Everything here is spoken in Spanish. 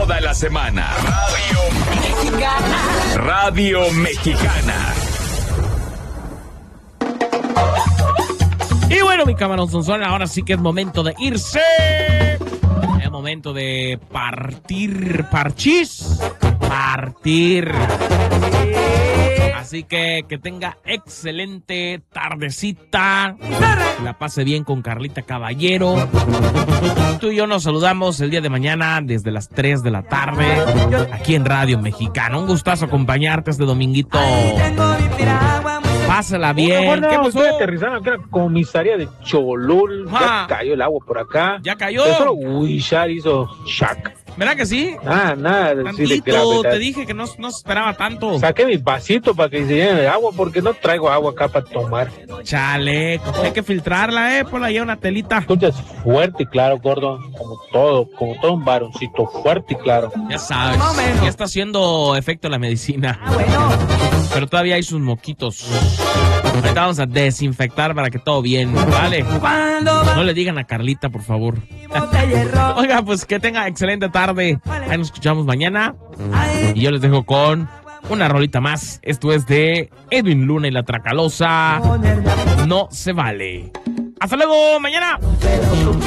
toda la semana. Radio Mexicana. Y bueno, mi camarón Sonson, ahora sí que es momento de irse. Es momento de partir, parchís. Partir. Así que tenga excelente tardecita. Que la pase bien con Carlita Caballero. Tú y yo nos saludamos el día de mañana desde las 3 de la tarde. Aquí en Radio Mexicana. Un gustazo acompañarte este dominguito. Pásala bien. No, ¿Qué pasó? estoy aterrizando aquí en la comisaría de Cholul. Ya cayó el agua por acá. ¿Ya cayó? Pero solo Huizar hizo shack. ¿Verdad que sí? Nada de decir de Tantito, gravedad. te dije que no esperaba tanto. Saqué mi vasito para que se llene de agua porque no traigo agua acá para tomar. Chale, hay que filtrarla, ponla ahí una telita. Escuchas fuerte y claro, gordo, como todo un varoncito, fuerte y claro. Ya sabes, ya está haciendo efecto la medicina. Pero todavía hay sus moquitos. Ahorita vamos a desinfectar para que todo bien, ¿vale? No le digan a Carlita, por favor. Oiga, pues que tenga excelente tarde. Ahí nos escuchamos mañana. Y yo les dejo con una rolita más. Esto es de Edwin Luna y la Tracalosa. No se vale. Hasta luego, mañana.